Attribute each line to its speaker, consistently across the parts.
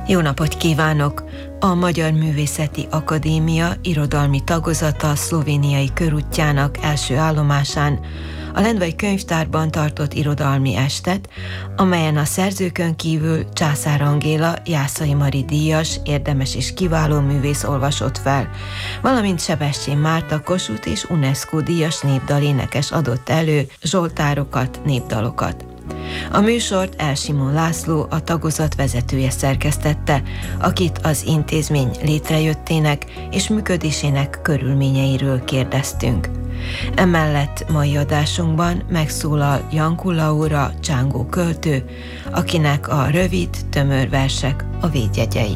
Speaker 1: Jó napot kívánok! A Magyar Művészeti Akadémia irodalmi tagozata szlovéniai körútjának első állomásán a Lendvai Könyvtárban tartott irodalmi estet, amelyen a szerzőkön kívül Császár Angéla, Jászai Mari díjas, érdemes és kiváló művész olvasott fel, valamint Sebestyén Márta Kossuth és UNESCO díjas népdalénekes adott elő zsoltárokat, népdalokat. A műsort L. Simon László, a tagozat vezetője szerkesztette, akit az intézmény létrejöttének és működésének körülményeiről kérdeztünk. Emellett mai adásunkban megszólal Janku Laura Csángó költő, akinek a rövid, tömör versek a védjegyei.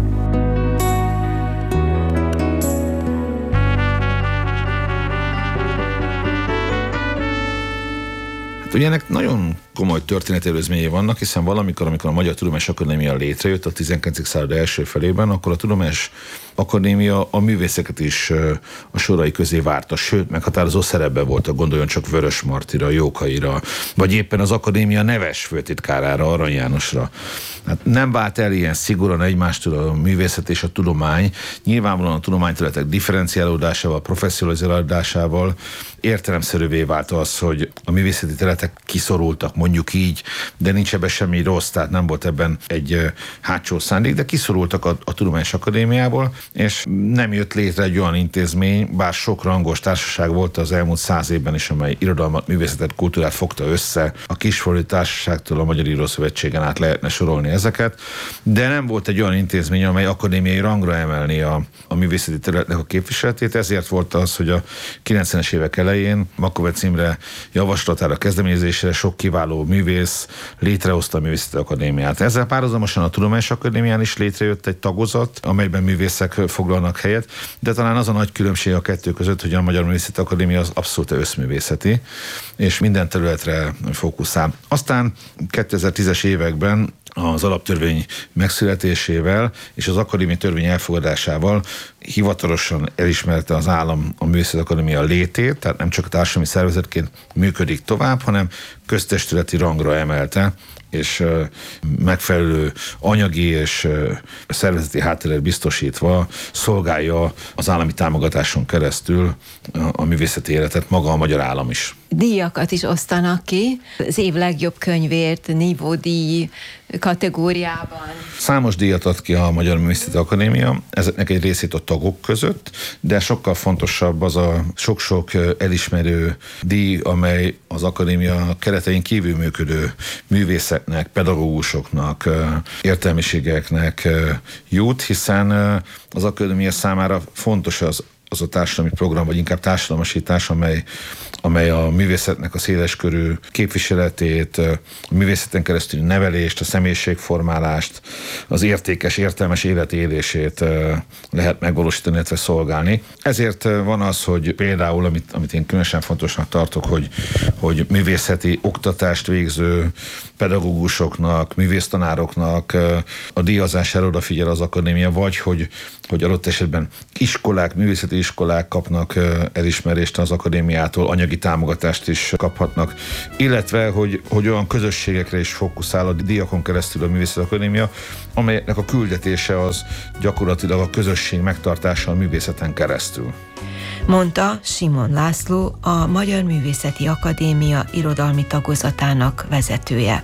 Speaker 2: Ugye ennek nagyon komoly történeti előzményei vannak, hiszen valamikor, amikor a Magyar Tudományos Akadémia létrejött a 19. század első felében, akkor a Tudományos Akadémia a művészeket is a sorai közé várta, sőt, meghatározó szerepben volt, gondoljon csak Vörösmartyra, Jókaira, vagy éppen az akadémia neves főtitkárára, Arany Jánosra. Hát nem vált el ilyen szigorúan egymástól a művészet és a tudomány. Nyilvánvalóan a tudományterületek differenciálódásával, professzionalizálódásával értelemszerűvé vált az, hogy a művészeti területek kiszorultak, mondjuk így, de nincs ebben semmi rossz, tehát nem volt ebben egy hátsó szándék, de kiszorultak a Tudományos Akadémiából, és nem jött létre egy olyan intézmény, bár sok rangos társaság volt az elmúlt 100 évben is, amely irodalmat, művészetet, kultúrát fogta össze, a Kisfaludy Társaságtól a Magyar Írószövetségen át lehetne sorolni ezeket, de nem volt egy olyan intézmény, amely akadémiai rangra emelni a művészeti területnek a képviseletét, ezért volt az, hogy a 90-es évek elején Makovecz Imre javaslatára, kezdeményezésére sok kiváló művész létrehozta a Művészeti Akadémiát. Ezzel párhuzamosan a Tudományos Akadémián is létrejött egy tagozat, amelyben művészek foglalnak helyet, de talán az a nagy különbség a kettő között, hogy a Magyar Művészeti Akadémia az abszolút összművészeti, és minden területre fókuszál. Aztán 2010-es években az alaptörvény megszületésével és az akadémiai törvény elfogadásával hivatalosan elismerte az állam a Művészeti Akadémia létét, tehát nem csak a társadalmi szervezetként működik tovább, hanem köztestületi rangra emelte, és megfelelő anyagi és szervezeti hátteret biztosítva szolgálja az állami támogatáson keresztül a művészeti életet maga a magyar állam is.
Speaker 1: Díjakat is osztanak ki, az év legjobb könyvért, nívódíj kategóriában.
Speaker 2: Számos díjat ad ki a Magyar Művészeti Akadémia, ezeknek egy részét a tagok között, de sokkal fontosabb az a sok-sok elismerő díj, amely az akadémia keretein kívül működő művészeknek, pedagógusoknak, értelmiségeknek jut, hiszen az akadémia számára fontos az a társadalmi program, vagy inkább társadalmasítás, amely a művészetnek a széleskörű képviseletét, a művészeten keresztül nevelést, a személyiségformálást, az értékes, értelmes életélését lehet megvalósítani, illetve szolgálni. Ezért van az, hogy például, amit én különösen fontosnak tartok, hogy művészeti oktatást végző pedagógusoknak, művésztanároknak a díjazására odafigyel az akadémia, vagy hogy adott esetben iskolák, művészeti iskolák kapnak elismerést az akadémiától, anyagi támogatást is kaphatnak, illetve, hogy olyan közösségekre is fókuszál a díjakon keresztül a Művészeti Akadémia, amelynek a küldetése az gyakorlatilag a közösség megtartása a művészeten keresztül.
Speaker 1: Mondta Simon László, a Magyar Művészeti Akadémia irodalmi tagozatának vezetője.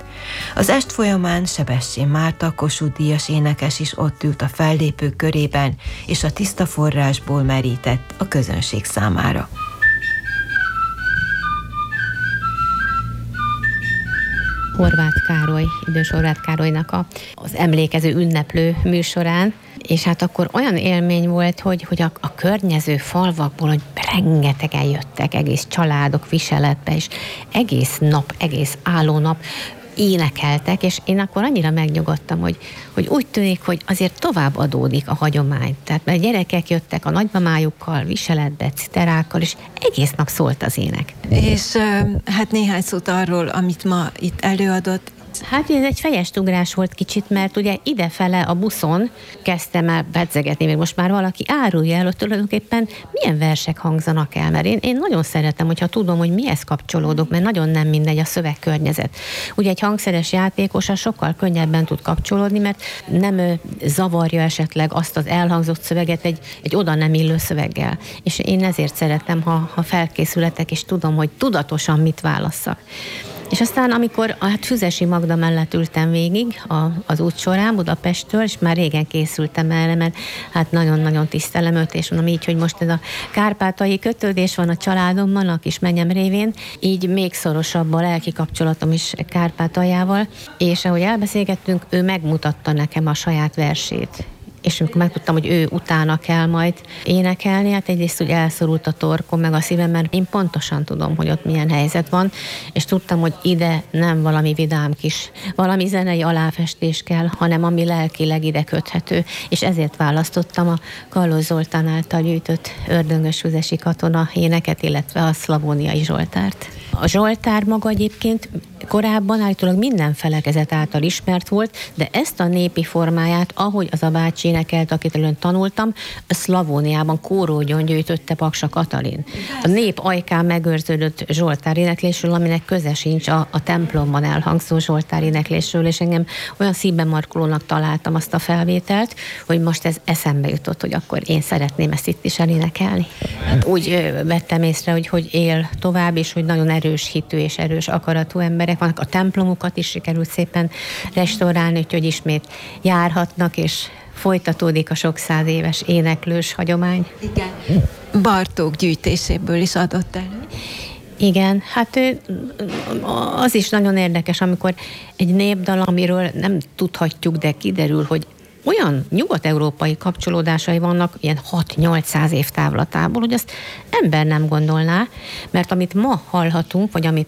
Speaker 1: Az est folyamán Sebestyén Márta Kossuth díjas énekes is ott ült a fellépők körében, és a tiszta forrásból merített a közönség számára.
Speaker 3: Horváth Károly, idős Horváth Károlynak az emlékező ünneplő műsorán, és hát akkor olyan élmény volt, hogy a környező falvakból, hogy rengetegen jöttek, egész családok viseletbe, és egész nap, egész állónap énekeltek, és én akkor annyira megnyugodtam, hogy úgy tűnik, hogy azért tovább adódik a hagyomány. Tehát mert gyerekek jöttek a nagymamájukkal, viseletbe, citerákkal, és egész nap szólt az ének.
Speaker 1: És hát néhány szót arról, amit ma itt előadott,
Speaker 3: Hát ez egy fejestugrás volt kicsit, mert ugye idefele a buszon kezdtem el pedzegetni, még most már valaki árulja el, hogy tulajdonképpen milyen versek hangzanak el, mert én nagyon szeretem, hogyha tudom, hogy mihez kapcsolódok, mert nagyon nem mindegy a szövegkörnyezet. Ugye egy hangszeres játékosa sokkal könnyebben tud kapcsolódni, mert nem zavarja esetleg azt az elhangzott szöveget egy oda nem illő szöveggel. És én ezért szeretem, ha felkészületek, és tudom, hogy tudatosan mit válasszak. És aztán, amikor Füzesi Magda mellett ültem végig az út során Budapesttől, és már régen készültem erre, mert hát nagyon-nagyon tisztelem őt, és mondom így, hogy most ez a kárpátaljai kötődés van a családomban, a kismennyem révén, így még szorosabb a lelki kapcsolatom is Kárpátaljával, és ahogy elbeszélgettünk, ő megmutatta nekem a saját versét. És amikor megtudtam, hogy ő utána kell majd énekelni, hát egyrészt úgy elszorult a torkom, meg a szívem, mert én pontosan tudom, hogy ott milyen helyzet van, és tudtam, hogy ide nem valami vidám kis, valami zenei aláfestés kell, hanem ami lelkileg ide köthető, és ezért választottam a Kallós Zoltán által gyűjtött Ördöngös Füzesi Katona éneket, illetve a Szlavóniai Zsoltárt. A Zsoltár maga egyébként korábban állítólag minden felekezet által ismert volt, de ezt a népi formáját, ahogy az a bácsi énekelt, akit előn tanultam, a Szlavóniában kórógyon gyűjtötte Paksa Katalin. A nép ajkán megőrződött Zsoltár éneklésről, aminek köze sincs a templomban elhangzó Zsoltár éneklésről, és engem olyan szívben markolónak találtam azt a felvételt, hogy most ez eszembe jutott, hogy akkor én szeretném ezt itt is elénekelni. Hát úgy vettem észre, hogy él tovább, és hogy nagyon erős hitű és erős akaratú emberek vannak. A templomukat is sikerült szépen restaurálni, úgyhogy ismét járhatnak, és folytatódik a sok száz éves éneklős hagyomány.
Speaker 1: Igen. Bartók gyűjtéséből is adott elő.
Speaker 3: Igen, hát az is nagyon érdekes, amikor egy népdal, amiről nem tudhatjuk, de kiderül, hogy olyan nyugat-európai kapcsolódásai vannak, ilyen 6-800 év távlatából, hogy azt ember nem gondolná, mert amit ma hallhatunk, vagy amit,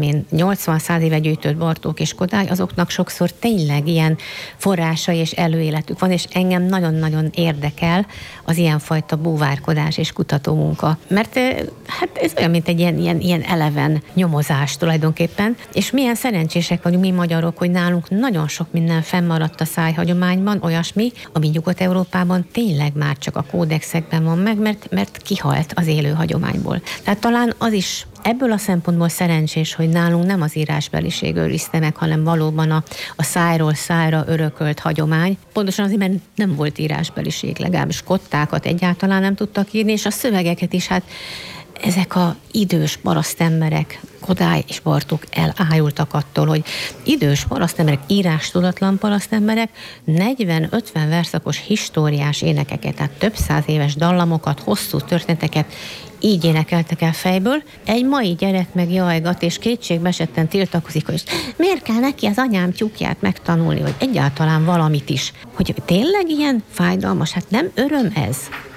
Speaker 3: 80-100 éve gyűjtött Bartók és Kodály, azoknak sokszor tényleg ilyen forrásai és előéletük van, és engem nagyon-nagyon érdekel az ilyenfajta búvárkodás és kutatómunka. Mert hát ez olyan, mint egy ilyen eleven nyomozás tulajdonképpen, és milyen szerencsések vagyunk mi magyarok, hogy nálunk nagyon sok minden fennmaradt a szájhagyományban, olyasmi, ami Nyugat-Európában tényleg már csak a kódexekben van meg, mert kihalt az élő hagyományból. Tehát talán az is ebből a szempontból szerencsés, hogy nálunk nem az írásbeliség őrizte meg, hanem valóban a szájról szájra örökölt hagyomány. Pontosan azért, mert nem volt írásbeliség, legalábbis kottákat egyáltalán nem tudtak írni, és a szövegeket is, hát ezek a idős parasztemberek, Kodály és Bartók elájultak attól, hogy idős parasztemberek, írástudatlan parasztemberek 40-50 verszakos históriás énekeket, tehát több száz éves dallamokat, hosszú történeteket így énekeltek el fejből. Egy mai gyerek meg jajgat, és kétségbe esetten tiltakozik, hogy miért kell neki az anyám tyúkját megtanulni, hogy egyáltalán valamit is. Hogy tényleg ilyen fájdalmas, hát nem öröm ez?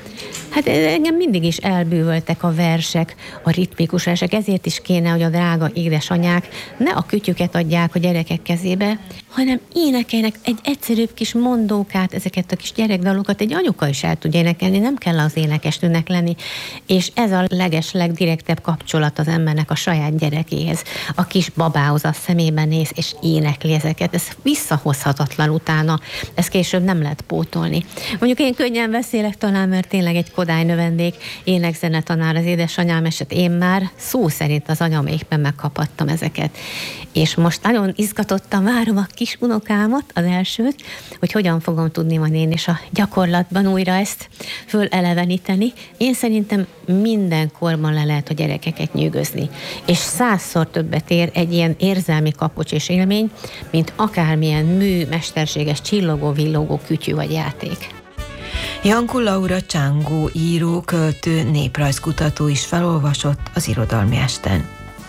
Speaker 3: Hát engem mindig is elbűvöltek a versek, a ritmikus versek, ezért is kéne, hogy a drága édesanyák ne a kütyüket adják a gyerekek kezébe, hanem énekeljenek egy egyszerűbb kis mondókát, ezeket a kis gyerekdalokat egy anyuka is el tudja énekelni, nem kell az énekesnőnek lenni, és ez a legdirektebb kapcsolat az embernek a saját gyerekéhez. A kis babához a szemében néz, és énekli ezeket, ez visszahozhatatlan utána, ez később nem lehet pótolni. Mondjuk én könnyen beszélek talán, mert tényleg egy Kodály növendék, énekzenetanár az édesanyám, és én már szó szerint az anyamékben megkapattam ezeket. És most nagyon izgatottan várom a kis unokámat, az elsőt, hogy hogyan fogom tudni majd én is a gyakorlatban újra ezt föleleveníteni. Én szerintem minden korban le lehet a gyerekeket nyűgözni. És 100-szor többet ér egy ilyen érzelmi kapocs és élmény, mint akármilyen mű, mesterséges, csillogó-villogó kütyű vagy játék.
Speaker 1: Janku Laura Csángó író, költő, néprajzkutató is felolvasott az irodalmi esten.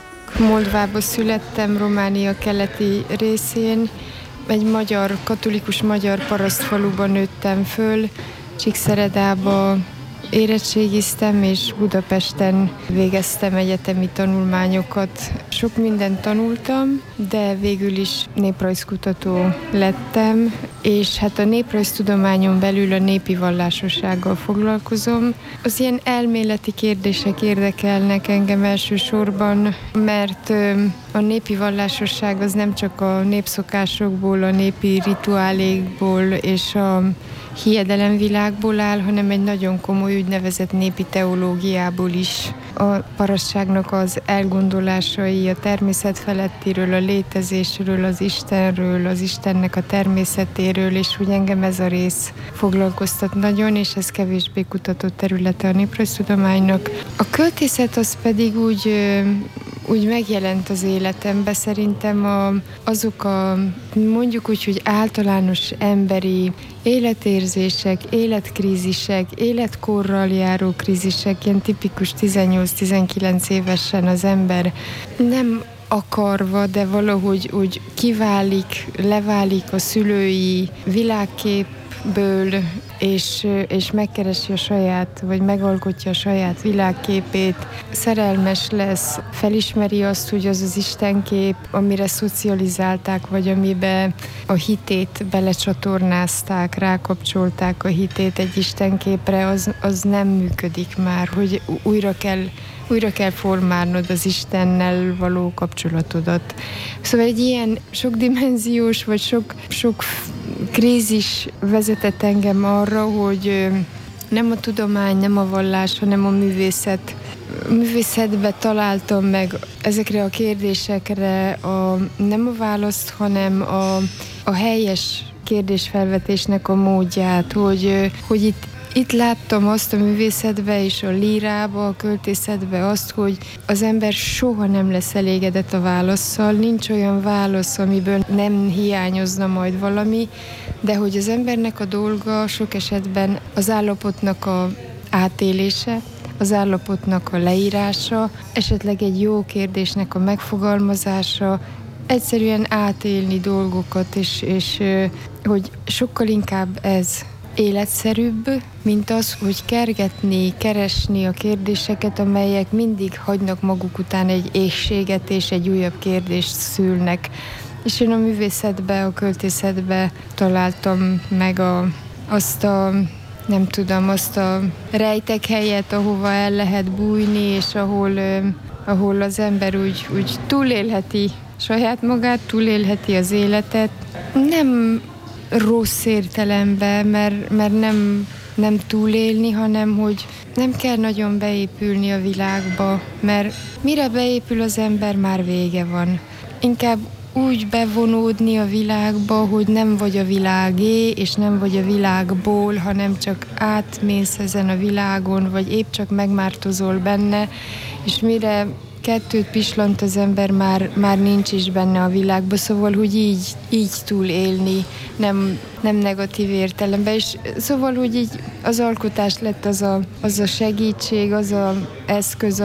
Speaker 4: Moldvába születtem, Románia keleti részén. Egy katolikus magyar parasztfaluban nőttem föl. Csíkszeredába érettségiztem, és Budapesten végeztem egyetemi tanulmányokat. Sok mindent tanultam, de végül is néprajzkutató lettem, és hát a néprajztudományon belül a népi vallásossággal foglalkozom. Az ilyen elméleti kérdések érdekelnek engem elsősorban, mert a népi vallásosság az nem csak a népszokásokból, a népi rituálékból és a hiedelemvilágból áll, hanem egy nagyon komoly úgynevezett népi teológiából is. A parasságnak az elgondolásai a természet felettiről, a létezésről, az Istenről, az Istennek a természetéről, és úgy engem ez a rész foglalkoztat nagyon, és ez kevésbé kutatott területe a néprajztudománynak. A költészet az pedig úgy megjelent az életembe. Szerintem azok a mondjuk úgy, hogy általános emberi életérzések, életkrízisek, életkorral járó krízisek, ilyen tipikus 18-19 évesen az ember nem akarva, de valahogy úgy leválik a szülői világképből, és megkeresi a saját, vagy megalkotja a saját világképét, szerelmes lesz, felismeri azt, hogy az az istenkép, amire szocializálták, vagy amibe a hitét belecsatornázták, rákapcsolták a hitét egy istenképre, az nem működik már, hogy újra kell formálnod az Istennel való kapcsolatodat. Szóval egy ilyen sokdimenziós, vagy sok krízis vezetett engem arra, hogy nem a tudomány, nem a vallás, hanem a művészetbe találtam meg ezekre a kérdésekre nem a választ, hanem a helyes kérdésfelvetésnek a módját, hogy itt láttam azt a művészetbe és a lírába, a költészetbe azt, hogy az ember soha nem lesz elégedett a válasszal, nincs olyan válasz, amiből nem hiányozna majd valami, de hogy az embernek a dolga sok esetben az állapotnak a átélése, az állapotnak a leírása, esetleg egy jó kérdésnek a megfogalmazása, egyszerűen átélni dolgokat, és hogy sokkal inkább ez életszerűbb, mint az, hogy keresni a kérdéseket, amelyek mindig hagynak maguk után egy éhséget és egy újabb kérdést szülnek. És én a művészetbe, a költészetbe találtam meg azt a rejtek helyet, ahova el lehet bújni, és ahol az ember úgy túlélheti saját magát, túlélheti az életet. Nem rossz értelemben, mert nem túlélni, hanem hogy nem kell nagyon beépülni a világba, mert mire beépül az ember, már vége van. Inkább úgy bevonódni a világba, hogy nem vagy a világé, és nem vagy a világból, hanem csak átmész ezen a világon, vagy épp csak megmártozol benne, és mire kettőt pislant az ember, már nincs is benne a világba, szóval, hogy így túl élni, nem negatív értelemben, és szóval, hogy így az alkotás lett az a segítség, az az eszköz,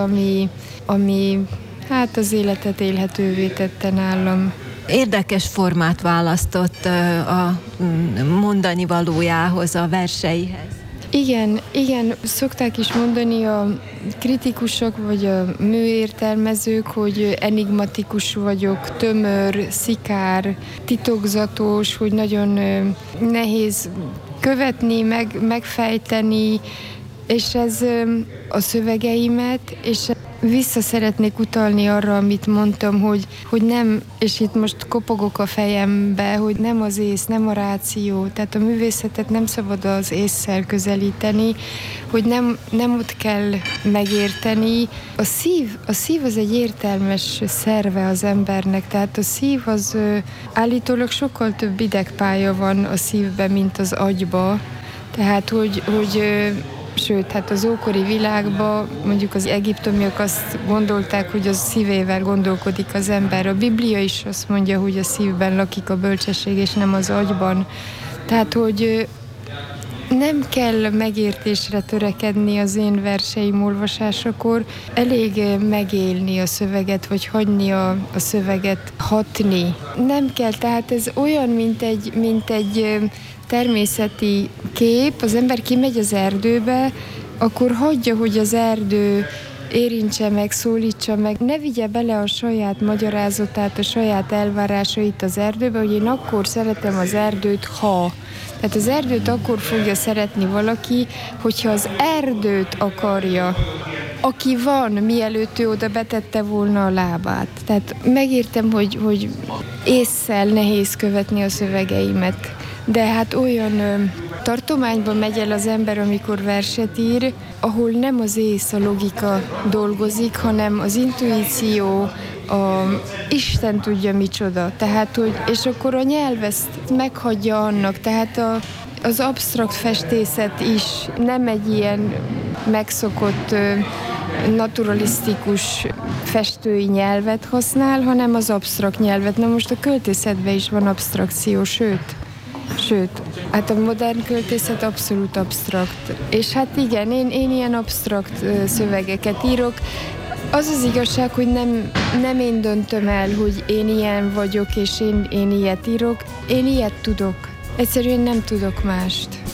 Speaker 4: ami hát az életet élhetővé tette nálam.
Speaker 1: Érdekes formát választott a mondani valójához, a verseihez.
Speaker 4: Igen, szokták is mondani a kritikusok vagy a műértelmezők, hogy enigmatikus vagyok, tömör, szikár, titokzatos, hogy nagyon nehéz követni, megfejteni, és ez a szövegeimet, és vissza szeretnék utalni arra, amit mondtam, hogy nem, és itt most kopogok a fejembe, hogy nem az ész, nem a ráció, tehát a művészetet nem szabad az ésszel közelíteni, hogy nem ott kell megérteni. A szív az egy értelmes szerve az embernek, tehát a szív az állítólag sokkal több idegpálya van a szívben, mint az agyba, tehát hogy sőt, hát az ókori világban mondjuk az egyiptomiak azt gondolták, hogy a szívével gondolkodik az ember. A Biblia is azt mondja, hogy a szívben lakik a bölcsesség, és nem az agyban. Tehát, hogy nem kell megértésre törekedni az én verseim olvasásakor, elég megélni a szöveget, vagy hagyni a szöveget hatni. Nem kell, tehát ez olyan, mint egy természeti kép, az ember kimegy az erdőbe, akkor hagyja, hogy az erdő érintse meg, szólítsa meg, ne vigye bele a saját magyarázatát, a saját elvárásait az erdőbe, hogy én akkor szeretem az erdőt, ha. Tehát az erdőt akkor fogja szeretni valaki, hogyha az erdőt akarja aki van, mielőtt ő oda betette volna a lábát. Tehát megértem, hogy ésszel nehéz követni a szövegeimet, de hát olyan tartományban megy el az ember, amikor verset ír, ahol nem az ész, a logika dolgozik, hanem az intuíció, Isten tudja micsoda. Tehát, és akkor a nyelv ezt meghagyja annak, tehát az absztrakt festészet is nem egy ilyen megszokott naturalisztikus festői nyelvet használ, hanem az absztrakt nyelvet. Na most a költészetben is van absztrakció, sőt, hát a modern költészet abszolút absztrakt. És hát igen, én ilyen absztrakt szövegeket írok. Az az igazság, hogy nem én döntöm el, hogy én ilyen vagyok, és én ilyet írok. Én ilyet tudok. Egyszerűen nem tudok mást.